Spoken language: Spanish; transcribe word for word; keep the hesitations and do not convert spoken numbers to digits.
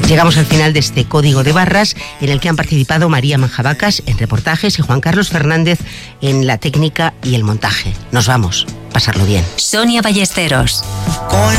Llegamos al final de este Código de Barras, en el que han participado María Manjabacas en reportajes y Juan Carlos Fernández en la técnica y el montaje. Nos vamos. Pasarlo bien. Sonia Ballesteros. Con